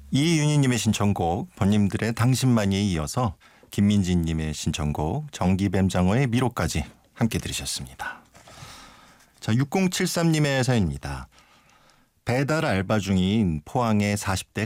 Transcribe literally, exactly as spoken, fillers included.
이윤희님의 신청곡 본님들의 당신만이에 이어서 김민지님의 신청곡 정기뱀장어의 미로까지 함께 들으셨습니다. 자, 육공칠삼님의 사연입니다. 배달 알바 중인 포항의 사십 대